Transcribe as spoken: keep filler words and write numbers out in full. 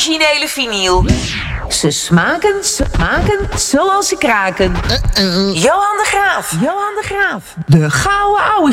originele vinyl. Ze smaken, smaken zoals ze kraken. Uh-oh. Johan de Graaf. Johan de Graaf. De gouden ouwe